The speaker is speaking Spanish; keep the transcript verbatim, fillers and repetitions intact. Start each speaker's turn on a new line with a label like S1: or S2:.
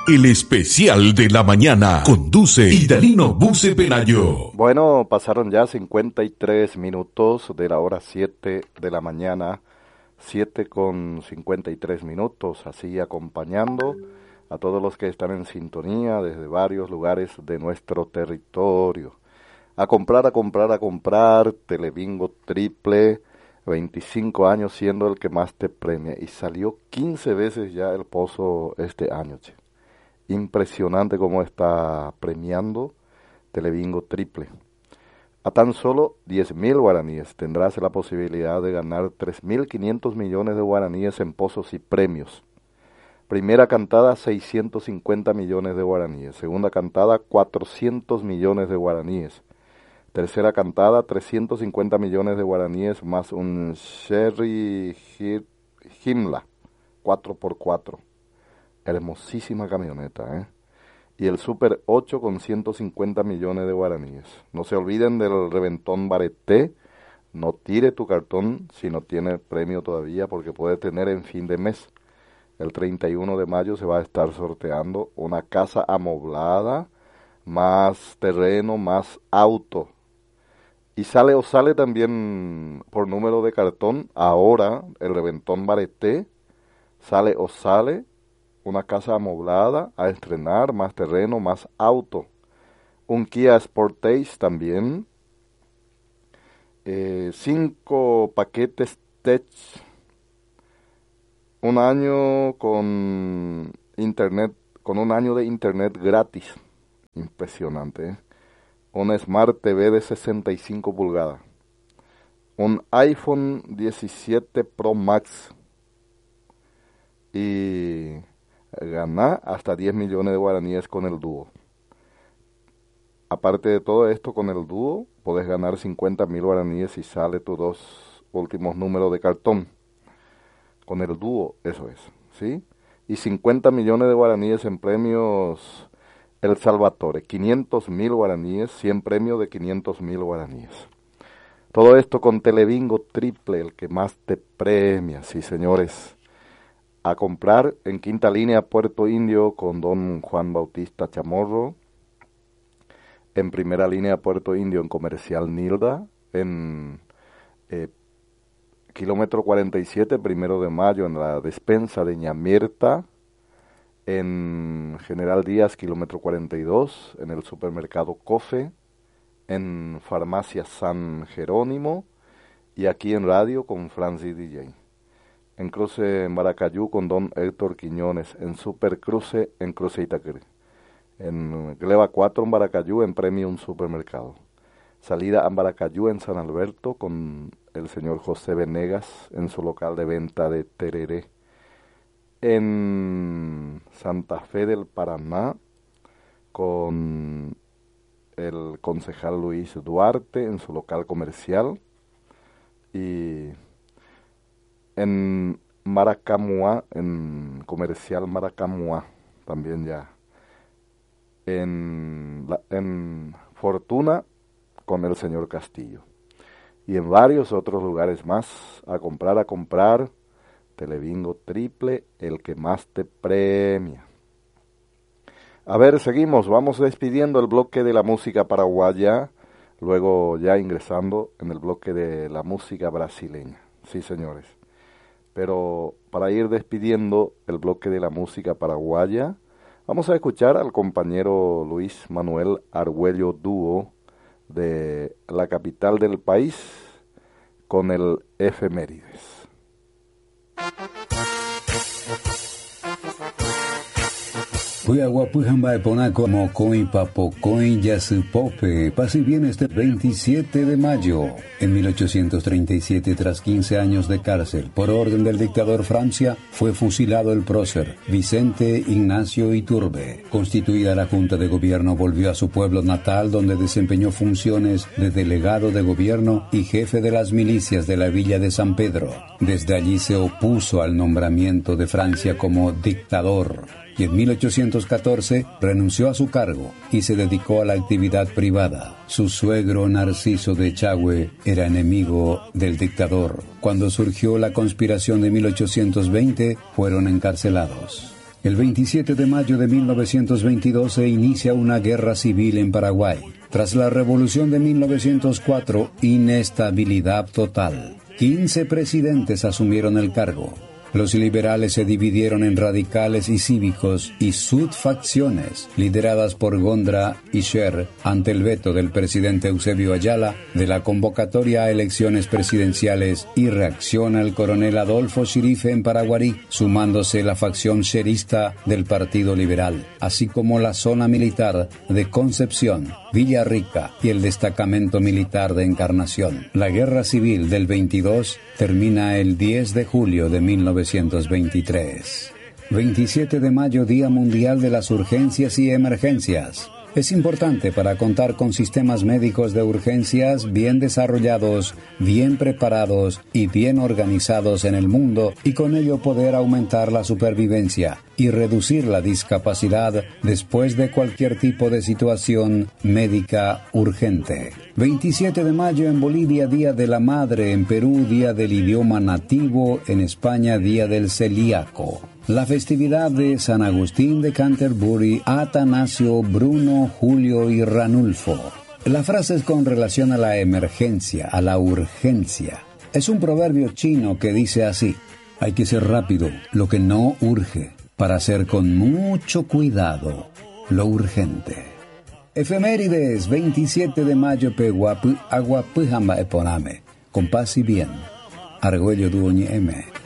S1: El especial de la mañana. Conduce Idalino Buce Pelayo.
S2: Bueno, pasaron ya cincuenta y tres minutos de la hora siete de la mañana. siete con cincuenta y tres minutos, así acompañando a todos los que están en sintonía desde varios lugares de nuestro territorio. A comprar, a comprar, a comprar, Telebingo triple, veinticinco años siendo el que más te premia. Y salió quince veces ya el pozo este año, che. Impresionante cómo está premiando Telebingo triple. A tan solo diez mil guaraníes tendrás la posibilidad de ganar tres mil quinientos millones de guaraníes en pozos y premios. Primera cantada, seiscientos cincuenta millones de guaraníes. Segunda cantada, cuatrocientos millones de guaraníes. Tercera cantada, trescientos cincuenta millones de guaraníes más un Sherry Himla cuatro por cuatro. Hermosísima camioneta, ¿eh? Y el Super ocho con ciento cincuenta millones de guaraníes. No se olviden del reventón Bareté. No tire tu cartón si no tiene premio todavía, porque puede tener en fin de mes. El treinta y uno de mayo se va a estar sorteando una casa amoblada, más terreno, más auto. Y sale o sale también por número de cartón. Ahora el reventón Bareté sale o sale una casa amoblada a estrenar, más terreno, más auto. Un Kia Sportage también. Eh, cinco paquetes Tech. Un año con internet, con un año de internet gratis. Impresionante, ¿eh? Un Smart T V de sesenta y cinco pulgadas. Un iPhone diecisiete Pro Max. Y ganar hasta diez millones de guaraníes con el dúo. Aparte de todo esto, con el dúo podés ganar cincuenta mil guaraníes si sale tus dos últimos números de cartón. Con el dúo, eso es, ¿sí? Y cincuenta millones de guaraníes en premios El Salvatore. quinientos mil guaraníes, cien premios de quinientos mil guaraníes. Todo esto con Telebingo triple, el que más te premia, sí señores. A comprar en quinta línea Puerto Indio con don Juan Bautista Chamorro. En primera línea Puerto Indio en Comercial Nilda. En eh, kilómetro cuarenta y siete, primero de mayo, en la despensa de Ñamirta. En General Díaz, kilómetro cuarenta y dos, en el supermercado Cofe. En Farmacia San Jerónimo. Y aquí en radio con Francis D J. En Cruce en Maracayú con don Héctor Quiñones, en Super Cruce en Cruce Itaquere, en Gleba cuatro en Maracayú en Premium Supermercado. Salida a Maracayú en San Alberto con el señor José Venegas en su local de venta de tereré. En Santa Fe del Paraná con el concejal Luis Duarte en su local comercial. Y en Maracamua, en Comercial Maracamua, también ya. En, la, en Fortuna, con el señor Castillo. Y en varios otros lugares más, a comprar, a comprar, Telebingo triple, el que más te premia. A ver, seguimos, vamos despidiendo el bloque de la música paraguaya, luego ya ingresando en el bloque de la música brasileña. Sí, señores. Pero para ir despidiendo el bloque de la música paraguaya, vamos a escuchar al compañero Luis Manuel Argüello Dúo de la capital del país con el Efemérides.
S3: Puyaguapujamba Ponaco, Mocoy, Papocoy, Yasupope. Pase bien este veintisiete de mayo. En mil ochocientos treinta y siete, tras quince años de cárcel, por orden del dictador Francia, fue fusilado el prócer Vicente Ignacio Iturbe. Constituida la Junta de Gobierno, volvió a su pueblo natal, donde desempeñó funciones de delegado de gobierno y jefe de las milicias de la villa de San Pedro. Desde allí se opuso al nombramiento de Francia como dictador. Y en mil ochocientos catorce renunció a su cargo y se dedicó a la actividad privada. Su suegro Narciso de Echagüe era enemigo del dictador. Cuando surgió la conspiración de mil ochocientos veinte, fueron encarcelados. El veintisiete de mayo de mil novecientos veintidós se inicia una guerra civil en Paraguay. Tras la revolución de mil novecientos cuatro, inestabilidad total. quince presidentes asumieron el cargo. Los liberales se dividieron en radicales y cívicos y subfacciones, lideradas por Gondra y Scher, ante el veto del presidente Eusebio Ayala de la convocatoria a elecciones presidenciales, y reacciona el coronel Adolfo Schiriffe en Paraguarí, sumándose la facción scherista del Partido Liberal, así como la zona militar de Concepción, Villarrica y el destacamento militar de Encarnación. La guerra civil del veintidós termina el diez de julio de mil novecientos veintitrés. veintisiete de mayo, Día Mundial de las Urgencias y Emergencias. Es importante para contar con sistemas médicos de urgencias bien desarrollados, bien preparados y bien organizados en el mundo, y con ello poder aumentar la supervivencia y reducir la discapacidad después de cualquier tipo de situación médica urgente. veintisiete de mayo en Bolivia, Día de la Madre; en Perú, Día del Idioma Nativo; en España, Día del Celíaco. La festividad de San Agustín de Canterbury, Atanasio, Bruno, Julio y Ranulfo. La frase es con relación a la emergencia, a la urgencia. Es un proverbio chino que dice así: hay que ser rápido lo que no urge, para hacer con mucho cuidado lo urgente. Efemérides, veintisiete de mayo, Peguapu, Aguapujamba Eponame. Con paz y bien. Argüello Duoñi M.